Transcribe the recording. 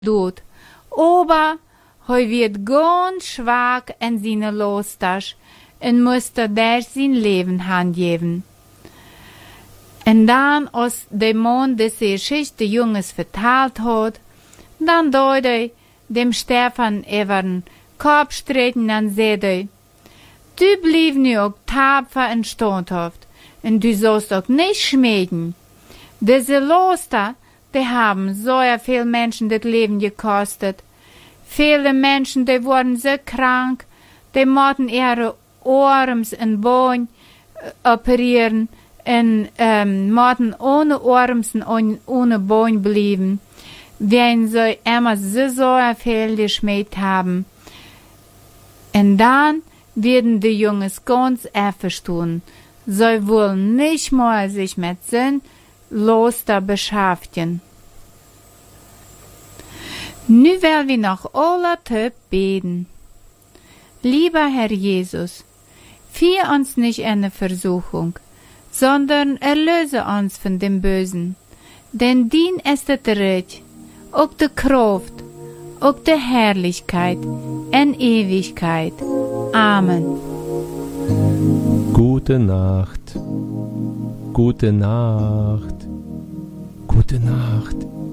dood. Aber hij wird ganz schwach in seine Lostas en musste daar zijn leven handgeven. En dan, als de man deze Geschichte Junges verteld had, dan deed hij dem Stefan even Kopf streten en zei: Du blieb nu ook tapfer en standhaft, en du sollst ook niet schmieden. Diese Loster, die haben so viel Menschen das Leben gekostet. Viele Menschen, die wurden so krank, die mussten ihre Arms en Beine operieren en mussten ohne Arms en ohne Beine bleiben, wenn sie immer so viel geschmäht haben. Und dann werden die Jungs ganz einverstanden. Sie wollen nicht mehr sich mit Sinn Loster beschäftigen. Nu will wir noch alle Typ beten. Lieber Herr Jesus, führ uns nicht in eine Versuchung, sondern erlöse uns von dem Bösen. Denn din ist das Recht, auch die Kraft, auch die Herrlichkeit in Ewigkeit. Amen. Gute Nacht, gute Nacht, gute Nacht.